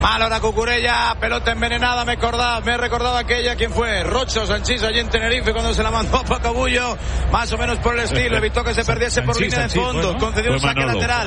Mal ahora Cucurella, pelota envenenada, me he recordado aquella, ¿quién fue? Rocho Sanchís allí en Tenerife cuando se la mandó a Paco Bullo, más o menos por el estilo, evitó que se perdiese por línea de fondo, concedió un saque lateral.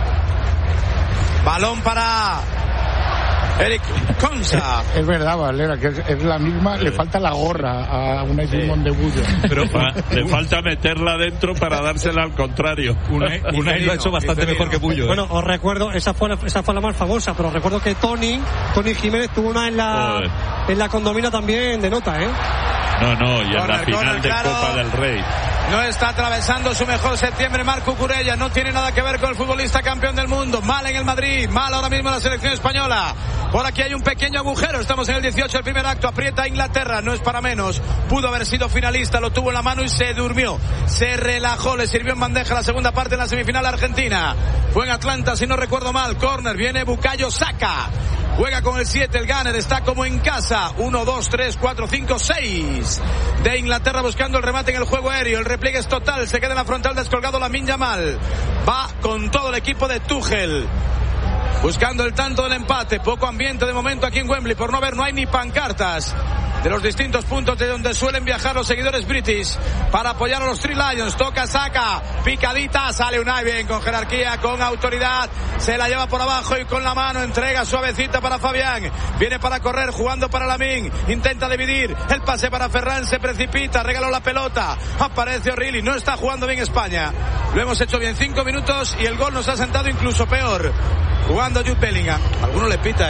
Balón para Eric Consa. Es verdad, Valera, que es la misma, le falta la gorra a Unai Simón de Bullo. Pero le falta meterla dentro para dársela al contrario. Unai lo ha hecho bastante mejor que Bullo. Bueno, os recuerdo, esa fue la más famosa, pero recuerdo que Tony Jiménez tuvo una en la Condomina también de nota, ¿eh? No, y en la final de Copa del Rey. No está atravesando su mejor septiembre Marc Cucurella, no tiene nada que ver con el futbolista campeón del mundo. Mal en el Madrid, mal ahora mismo en la selección española. Por aquí hay un pequeño agujero, estamos en el 18, el primer acto, aprieta Inglaterra, no es para menos. Pudo haber sido finalista, lo tuvo en la mano y se durmió. Se relajó, le sirvió en bandeja la segunda parte en la semifinal Argentina. Fue en Atlanta, si no recuerdo mal, córner, viene Bukayo Saka. Juega con el 7, el Gunner está como en casa. 1, 2, 3, 4, 5, 6 de Inglaterra buscando el remate en el juego aéreo. El repliegue es total, se queda en la frontal descolgado Lamine Yamal. Va con todo el equipo de Tuchel buscando el tanto del empate. Poco ambiente de momento aquí en Wembley, por no ver, no hay ni pancartas de los distintos puntos de donde suelen viajar los seguidores british para apoyar a los Three Lions. Toca Saka, picadita, sale Unai bien, con jerarquía, con autoridad, se la lleva por abajo y con la mano entrega suavecita para Fabián, viene para correr, jugando para Lamine, intenta dividir, el pase para Ferran, se precipita, regaló la pelota, aparece O'Reilly, no está jugando bien España, lo hemos hecho bien, 5 minutos y el gol nos ha sentado incluso peor, jugando Jude Bellingham, alguno le pita,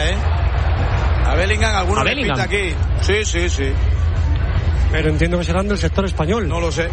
a Bellingham, alguno le pita aquí. Sí. Pero entiendo que serán del sector español. No lo sé.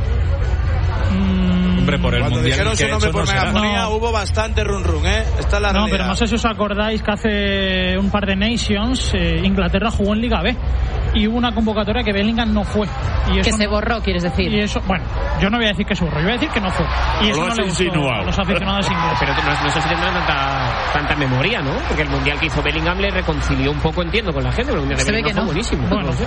Hombre, por el cuando mundial dijeron su nombre por megafonía hubo bastante run, Esta es la realidad. Pero no sé si os acordáis que hace un par de Nations Inglaterra jugó en Liga B y hubo una convocatoria que Bellingham no fue. Y eso que se borró, quieres decir. Y eso, bueno, yo no voy a decir que se borró, yo voy a decir que no fue. Y eso no le gustó a los aficionados ingleses. Pero no sé si tendrán tanta memoria, ¿no? Porque el mundial que hizo Bellingham le reconcilió un poco, entiendo, con la gente. El mundial de Bellingham fue buenísimo. Bueno, no sé.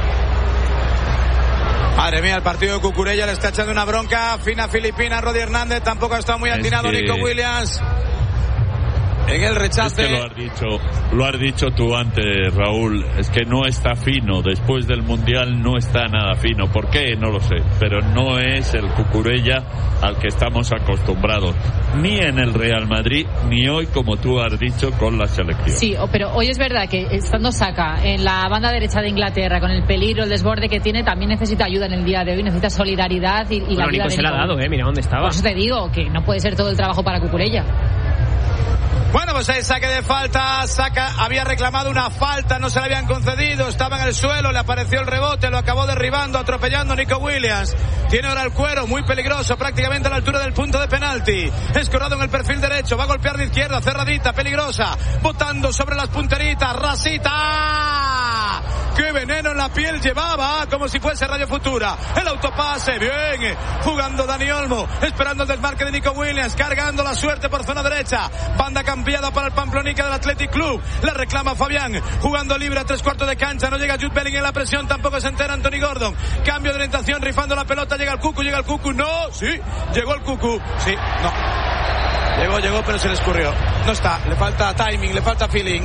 Madre mía, el partido de Cucurella le está echando una bronca fina Filipina. Rodri Hernández tampoco ha estado muy atinado. Nico Williams en el rechace. Es que lo has dicho tú antes, Raúl, es que no está fino, después del mundial no está nada fino. ¿Por qué? No lo sé, pero no es el Cucurella al que estamos acostumbrados, ni en el Real Madrid, ni hoy, como tú has dicho, con la selección. Sí, pero hoy es verdad que estando Saka en la banda derecha de Inglaterra, con el peligro, el desborde que tiene, también necesita ayuda en el día de hoy, necesita solidaridad y la ayuda de se la ha dado, mira dónde estaba. Por eso te digo que no puede ser todo el trabajo para Cucurella. Bueno, pues ahí saque de falta. Saka había reclamado una falta, no se la habían concedido, estaba en el suelo, le apareció el rebote, lo acabó derribando, atropellando Nico Williams. Tiene ahora el cuero, muy peligroso, prácticamente a la altura del punto de penalti. Escorado en el perfil derecho, va a golpear de izquierda, cerradita, peligrosa, botando sobre las punteritas, rasita. ¡Qué veneno en la piel llevaba! Como si fuese Radio Futura. El autopase, bien, jugando Dani Olmo, esperando el desmarque de Nico Williams, cargando la suerte por zona derecha. Banda cambiada para el Pamplonica del Athletic Club. La reclama Fabián, jugando libre a 3/4 de cancha. No llega Jude Bellingham en la presión, tampoco se entera Anthony Gordon. Cambio de orientación, rifando la pelota, llega el Cucu, no, sí, llegó el Cucu, sí, no. Llegó, pero se le escurrió. No está, le falta timing, le falta feeling.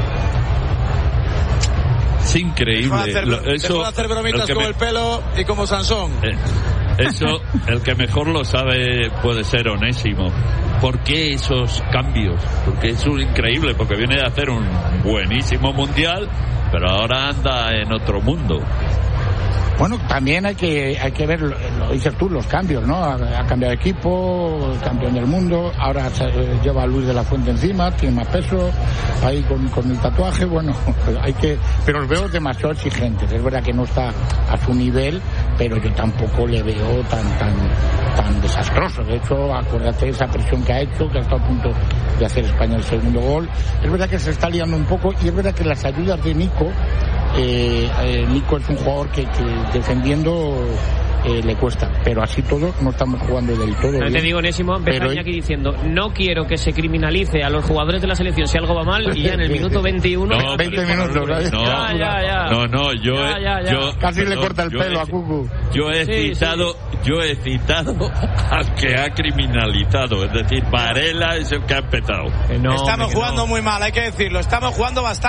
Es increíble. Dejó de hacer bromitas con el pelo y como Sansón. Eso, el que mejor lo sabe puede ser Onésimo. ¿Por qué esos cambios? Porque es increíble, porque viene de hacer un buenísimo mundial, pero ahora anda en otro mundo. Bueno, también hay que ver, lo dices tú, los cambios, ¿no? Ha cambiado de equipo, campeón del mundo, ahora lleva a Luis de la Fuente encima, tiene más peso, ahí con el tatuaje, bueno, pero los veo demasiado exigentes. Es verdad que no está a su nivel, pero yo tampoco le veo tan desastroso. De hecho, acuérdate de esa presión que ha hecho, que ha estado a punto de hacer España el segundo gol. Es verdad que se está liando un poco, y es verdad que las ayudas de Nico es un jugador que defendiendo le cuesta. Pero así todo no estamos jugando del todo No bien. te digo, Onésimo, empezaría aquí diciendo, no quiero que se criminalice a los jugadores de la selección si algo va mal, y ya en el minuto 21... No, 20 minutos, ¿sabes? No, yo casi le corta el pelo a Cucu. Yo he citado al que ha criminalizado, es decir, Varela es el que ha empezado. Estamos jugando muy mal, hay que decirlo, estamos jugando bastante